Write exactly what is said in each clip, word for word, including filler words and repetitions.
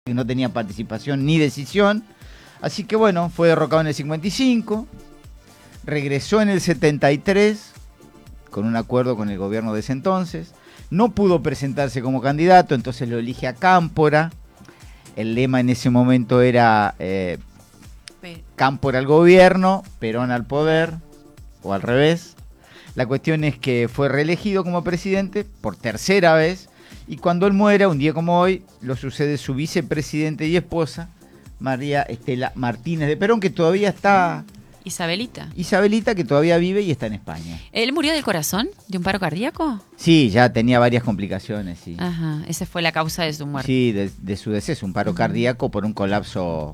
que no tenía participación ni decisión. Así que bueno, fue derrocado en el cincuenta y cinco, regresó en el setenta y tres con un acuerdo con el gobierno de ese entonces. No pudo presentarse como candidato, entonces lo elige a Cámpora. El lema en ese momento era eh, Cámpora al gobierno, Perón al poder, o al revés. La cuestión es que fue reelegido como presidente por tercera vez, y cuando él muera, un día como hoy, lo sucede su vicepresidente y esposa, María Estela Martínez de Perón, que todavía está... Isabelita. Isabelita, que todavía vive y está en España. ¿Él murió del corazón? ¿De un paro cardíaco? Sí, ya tenía varias complicaciones, sí. Ajá, esa fue la causa de su muerte. Sí, de, de su deceso, un paro uh-huh. cardíaco por un colapso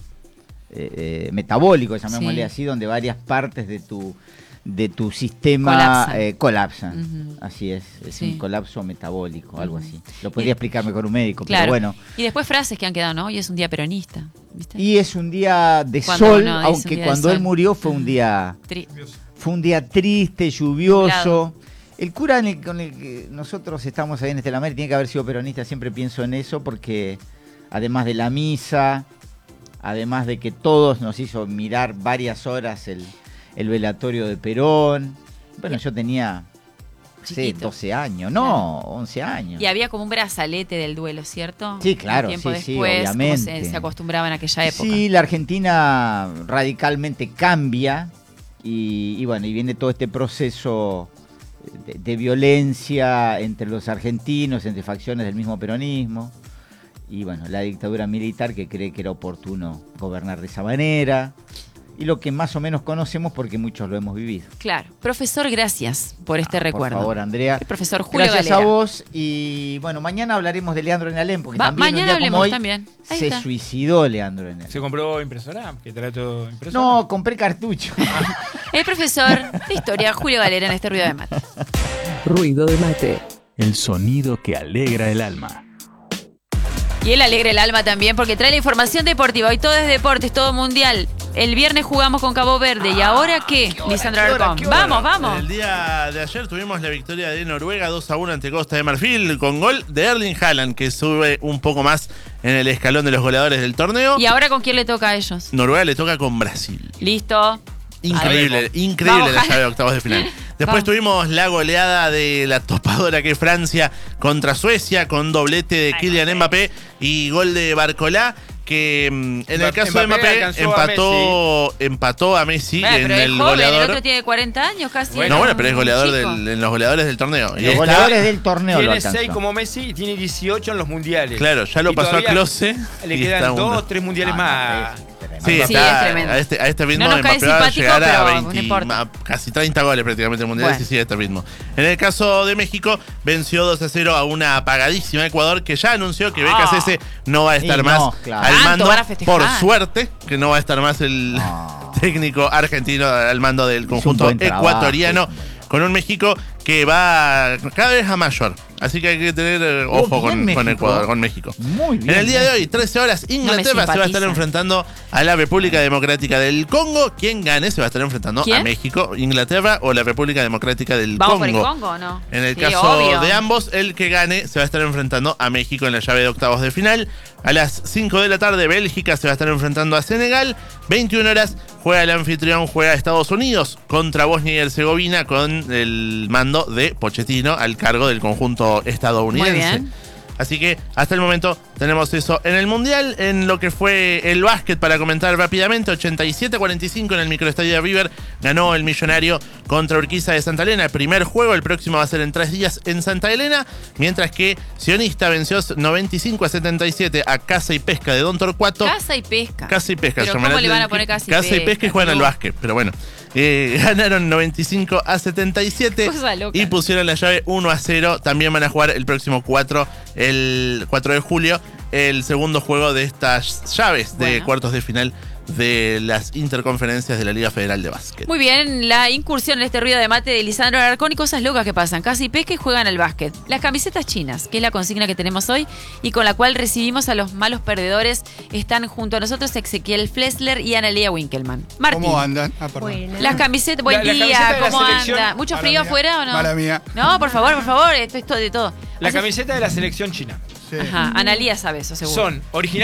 eh, eh, metabólico, llamémosle sí. así, donde varias partes de tu... de tu sistema colapsan, eh, colapsan. Uh-huh. Así es, es sí. un colapso metabólico, uh-huh. algo así. Lo podría y, explicar mejor un médico, claro. pero bueno. Y después frases que han quedado, ¿no? Hoy es un día peronista, ¿viste? Y es un día de cuando sol, no, aunque cuando él murió fue un día Tri- fue un día triste, lluvioso. Nublado. El cura en el, con el que nosotros estamos ahí en Estela Maris tiene que haber sido peronista, siempre pienso en eso, porque además de la misa, además de que todos nos hizo mirar varias horas el el velatorio de Perón. Bueno, yo tenía sí, doce años, no, claro. once años. Y había como un brazalete del duelo, ¿cierto? Sí, claro, un tiempo sí, después, sí, obviamente. Como se, se acostumbraba en aquella época. Sí, la Argentina radicalmente cambia y, y bueno, y viene todo este proceso de, de violencia entre los argentinos, entre facciones del mismo peronismo. Y bueno, la dictadura militar que cree que era oportuno gobernar de esa manera. Y lo que más o menos conocemos porque muchos lo hemos vivido. Claro. Profesor, gracias por este ah, recuerdo. Por favor, Andrea. El profesor Julio Gracias Galera. a vos. Y bueno, mañana hablaremos de Leandro Enalem, porque Va, también mañana un día hablemos como hoy también. Ahí se está. suicidó Leandro Enalem. ¿Se compró impresora? ¿Que trato impresora? No, compré cartucho. El profesor de historia, Julio Galera, en este Ruido de Mate. Ruido de Mate. El sonido que alegra el alma. Y él alegra el alma también porque trae la información deportiva. Hoy todo es deportes, todo mundial. El viernes jugamos con Cabo Verde. ¿Y ahora qué, qué hora, Lisandro qué hora, Arcón? qué hora. Vamos, vamos. El día de ayer tuvimos la victoria de Noruega dos a uno ante Costa de Marfil con gol de Erling Haaland, que sube un poco más en el escalón de los goleadores del torneo. ¿Y ahora con quién le toca a ellos? Noruega le toca con Brasil. Listo. Increíble, increíble vamos, la llave de octavos de final. Después vamos. Tuvimos la goleada de la topadora que es Francia contra Suecia con doblete de Kylian Mbappé y gol de Barcolá, que en el caso Mbappé de Mbappé empató a empató a Messi bueno, en pero el es joven, goleador. El otro tiene cuarenta años casi. Bueno, no, bueno, pero es goleador del, en los goleadores del torneo. Los está, goleadores del torneo tiene seis como Messi y tiene dieciocho en los mundiales. Claro, ya lo y pasó a Klose. Le quedan dos o tres mundiales ah, más. Sí, sí, está, es tremendo. A este, a este ritmo no Mbappé va a llegar a veinte, no a casi treinta goles prácticamente en mundiales, bueno. y sigue a este ritmo. En el caso de México, venció dos a cero a una apagadísima Ecuador, que ya anunció que Becas oh. ese no va a estar más no, claro. al mando. Por suerte, que no va a estar más el oh. técnico argentino al mando del conjunto ecuatoriano, trabajo. Con un México que va cada vez a mayor. Así que hay que tener eh, ojo con, con Ecuador, con México. Muy bien. En el día de hoy, trece horas, Inglaterra no se va a estar enfrentando a la República Democrática del Congo. Quien gane se va a estar enfrentando ¿Quién? a México, Inglaterra o la República Democrática del ¿Vamos Congo. ¿Vamos por el Congo o no? En el sí, caso obvio. de ambos, el que gane se va a estar enfrentando a México en la llave de octavos de final. A las cinco de la tarde, Bélgica se va a estar enfrentando a Senegal. veintiuna horas, juega el anfitrión, juega Estados Unidos contra Bosnia y Herzegovina con el mando de Pochettino al cargo del conjunto estadounidense. Muy bien. Así que hasta el momento tenemos eso en el Mundial. En lo que fue el básquet, para comentar rápidamente, ochenta y siete a cuarenta y cinco en el microestadio de River ganó el Millonario contra Urquiza de Santa Elena. El primer juego, el próximo va a ser en tres días en Santa Elena, mientras que Sionista venció noventa y cinco a setenta y siete a Casa y Pesca de Don Torcuato. Casa y Pesca. Casa y Pesca. ¿Pero cómo le van a poner Casa y Casa Pesca? Casa y Pesca y juegan al básquet, pero bueno. Eh, ganaron noventa y cinco a setenta y siete y pusieron la llave uno a cero. También van a jugar el próximo cuatro, el cuatro de julio, el segundo juego de estas llaves de bueno. cuartos de final de las interconferencias de la Liga Federal de Básquet. Muy bien, la incursión en este Ruido de Mate de Lisandro Alarcón y cosas locas que pasan. Casi pesca y juegan al básquet. Las camisetas chinas, que es la consigna que tenemos hoy y con la cual recibimos a los malos perdedores. Están junto a nosotros Ezequiel Flesler y Analia Winkelmann. Martín. ¿Cómo andan? Ah, bueno. Las camisetas, buen la, día, la ¿cómo anda? ¿Mucho frío afuera o no? Mala mía. No, por favor, por favor, esto es todo de todo. La camiseta de la selección china. Sí. Ajá, Analia sabe eso, seguro. Son originales.